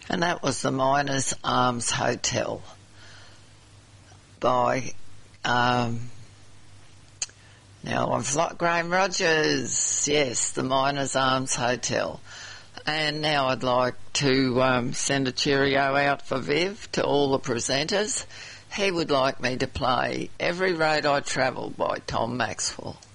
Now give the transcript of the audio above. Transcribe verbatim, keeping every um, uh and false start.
And that was the Miners Arms Hotel by, um, now I've like Graham Rogers, yes, the Miners Arms Hotel. And now I'd like to um, send a cheerio out for Viv to all the presenters. He would like me to play Every Road I Travel by Tom Maxwell.